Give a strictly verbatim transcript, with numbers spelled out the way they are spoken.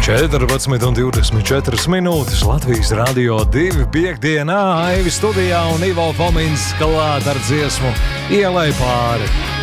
četrpadsmit un divdesmit četras minūtes Latvijas Radio divi piekdienā Aivi studijā un Ivo Fomins klāt ar dziesmu Ielai pāri.